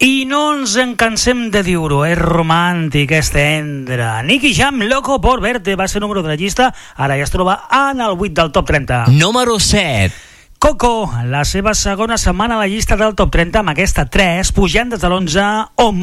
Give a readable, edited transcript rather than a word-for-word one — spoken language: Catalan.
I no ens en cansem de dir-ho, és romàntic, és tendre. Nicky Jam, Loco por verte, va ser número de la llista, ara ja es troba en el 8 del top 30. Número 7. Coco, la seva segona setmana a la llista del top 30 amb aquesta 3, pujant des de l'11, On